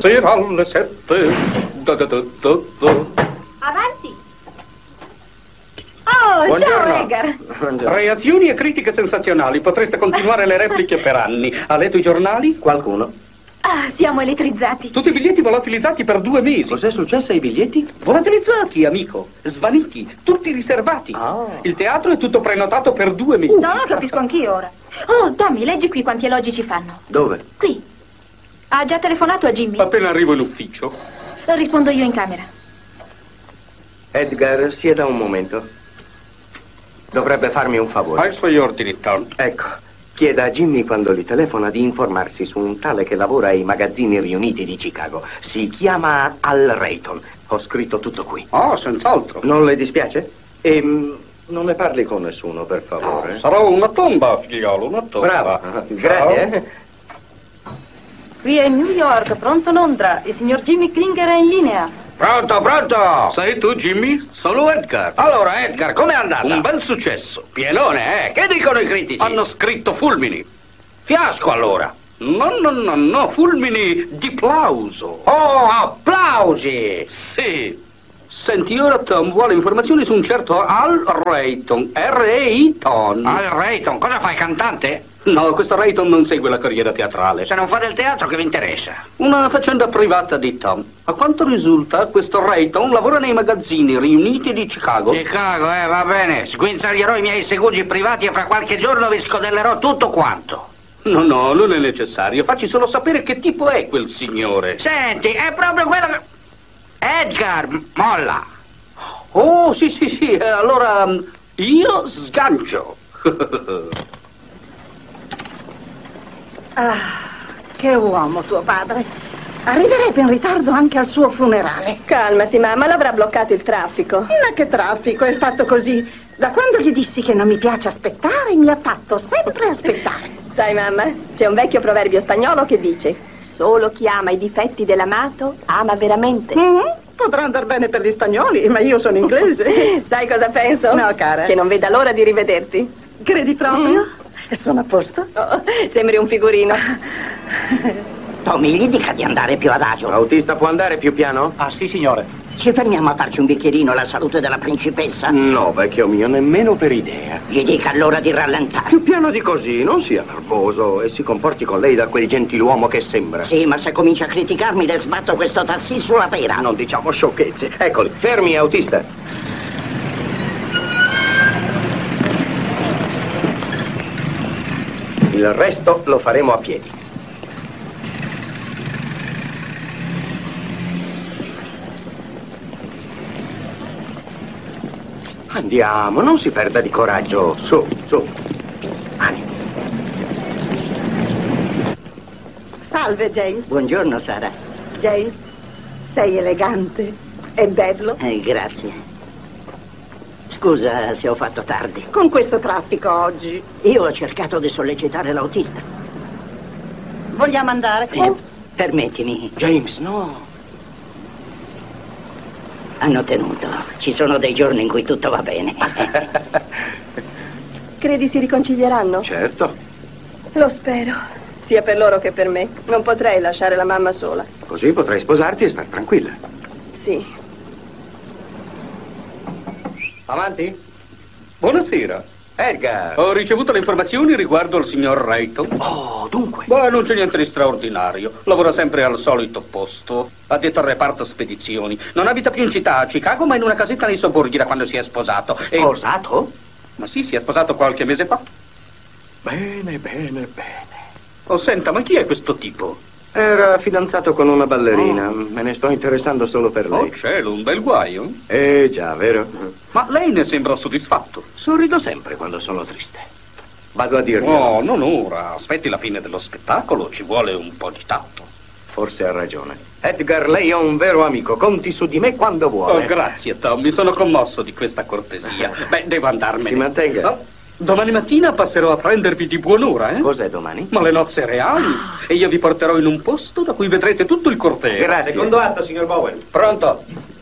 stasera alle 7. Avanti. Oh, Buongiorno. ciao Edgar. Buongiorno. Reazioni e critiche sensazionali. Potreste continuare le repliche per anni. Ha letto i giornali? Qualcuno? Ah, siamo elettrizzati. Tutti i biglietti volatilizzati per 2 mesi. Cos'è successo ai biglietti? Volatilizzati, amico. Svaniti. Tutti riservati. Ah. Il teatro è tutto prenotato per 2 mesi. No, lo capisco anch'io ora. Oh, Tommy, leggi qui quanti elogi ci fanno. Dove? Qui. Ha già telefonato a Jimmy? Appena arrivo in ufficio. Rispondo io in camera. Edgar, sieda un momento. Dovrebbe farmi un favore. Ai suoi ordini, Tom. Ecco, chieda a Jimmy quando gli telefona di informarsi su un tale che lavora ai magazzini riuniti di Chicago. Si chiama Al Rayton. Ho scritto tutto qui. Oh, senz'altro. Non le dispiace? Non ne parli con nessuno, per favore. Sarò una tomba, figliolo, una tomba. Brava, grazie. Qui è New York, pronto Londra. Il signor Jimmy Klinger è in linea. Pronto, pronto! Sei tu, Jimmy? Sono Edgar. Allora, Edgar, com'è andata? Un bel successo. Pienone, eh? Che dicono i critici? Hanno scritto fulmini. Fiasco, allora. No, fulmini di plauso. Oh, applausi! Sì. Senti, ora Tom vuole informazioni su un certo Al Rayton. R-E-I-Ton. Al Rayton, cosa fai, cantante? No, questo Rayton non segue la carriera teatrale. Se non fa del teatro, che vi interessa? Una faccenda privata di Tom. A quanto risulta, questo Rayton lavora nei magazzini riuniti di Chicago. Chicago, va bene. Sguinzaglierò i miei segugi privati e fra qualche giorno vi scodellerò tutto quanto. No, non è necessario. Facci solo sapere che tipo è quel signore. Senti, è proprio quello che... Edgar, molla. Oh, sì. Allora, io sgancio. Ah, che uomo tuo padre. Arriverebbe in ritardo anche al suo funerale. Calmati, mamma, l'avrà bloccato il traffico. Ma che traffico, è fatto così. Da quando gli dissi che non mi piace aspettare, mi ha fatto sempre aspettare. Sai, mamma, c'è un vecchio proverbio spagnolo che dice: solo chi ama i difetti dell'amato ama veramente. Potrà andare bene per gli spagnoli, ma io sono inglese. Sai cosa penso? No, cara. Che non veda l'ora di rivederti. Credi proprio? Sono a posto? Oh, sembri un figurino. Tommy, gli dica di andare più adagio. L'autista può andare più piano? Ah, sì, signore. Ci fermiamo a farci un bicchierino alla salute della principessa. No, vecchio mio, nemmeno per idea. Gli dica allora di rallentare. Più piano di così, non sia nervoso e si comporti con lei da quel gentiluomo che sembra. Sì, ma se comincia a criticarmi le sbatto questo tassì sulla pera. Non diciamo sciocchezze. Eccoli, fermi, autista. Il resto lo faremo a piedi. Andiamo, non si perda di coraggio. Su. Animo. Salve, James. Buongiorno, Sara. James, sei elegante e bello. Grazie. Scusa se ho fatto tardi. Con questo traffico oggi. Io ho cercato di sollecitare l'autista. Vogliamo andare? Permettimi. James, no. Hanno tenuto. Ci sono dei giorni in cui tutto va bene. Credi si riconcilieranno? Certo. Lo spero. Sia per loro che per me. Non potrei lasciare la mamma sola. Così potrai sposarti e star tranquilla. Sì. Avanti? Buonasera. Edgar. Ho ricevuto le informazioni riguardo al signor Rayton. Oh, dunque. Beh, non c'è niente di straordinario. Lavora sempre al solito posto. Addetto al reparto spedizioni. Non abita più in città, a Chicago, ma in una casetta nei sobborghi da quando si è sposato. Sposato? Ma sì, si è sposato qualche mese fa. Bene. Oh, senta, ma chi è questo tipo? Era fidanzato con una ballerina. Me ne sto interessando solo per lei. Oh, cielo, un bel guaio. Già, vero? Ma lei ne sembra soddisfatto. Sorrido sempre quando sono triste. Vado a dirgli. Oh, non ora. Aspetti la fine dello spettacolo, ci vuole un po' di tatto. Forse ha ragione. Edgar, lei è un vero amico. Conti su di me quando vuole. Oh, grazie, Tom. Mi sono commosso di questa cortesia. Beh, devo andarmene. Si mantenga. Oh, domani mattina passerò a prendervi di buon'ora, eh? Cos'è domani? Ma le nozze reali. E io vi porterò in un posto da cui vedrete tutto il corteo. Grazie. Secondo atto, signor Bowen. Pronto?